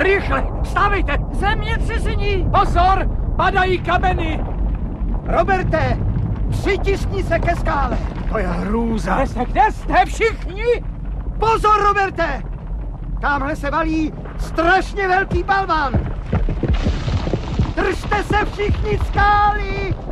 Rychle, vstávejte! Zemětřesení! Pozor, padají kameny! Roberte, přitiskni se ke skále. To je hrůza. Kde jste všichni? Pozor, Roberte! Tamhle se valí strašně velký balvan. Držte se všichni skály!